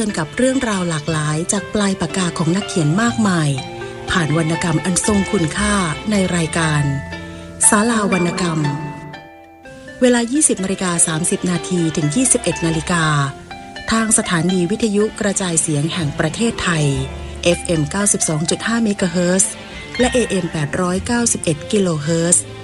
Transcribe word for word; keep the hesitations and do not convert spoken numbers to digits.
นกับเรื่องราวหลากหลายจากปลายปากกาของนักเขียนมากมายผ่านวรรณกรรมอันทรงคุณค่าในรายการศาลาวรรณกรรมเวลา ยี่สิบนาฬิกาสามสิบนาที ถึง ยี่สิบเอ็ดนาฬิกาทางสถานีวิทยุกระจายเสียงแห่งประเทศไทย เอฟ เอ็ม เก้าสิบสองจุดห้า เมกะเฮิรตซ์และ เอ เอ็ม แปดร้อยเก้าสิบเอ็ด กิโลเฮิรตซ์